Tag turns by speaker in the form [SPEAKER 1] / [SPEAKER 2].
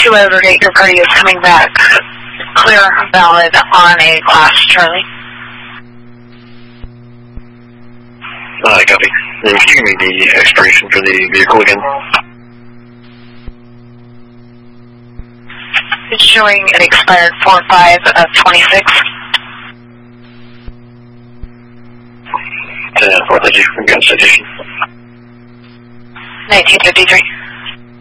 [SPEAKER 1] to aggregate, your party is coming back clear, valid on a class Charlie.
[SPEAKER 2] Copy. Then can you give me the expiration for the vehicle again?
[SPEAKER 1] It's showing it expired 4/5 of 26.
[SPEAKER 2] 4th, thank you. We've got a citation.
[SPEAKER 1] 1953.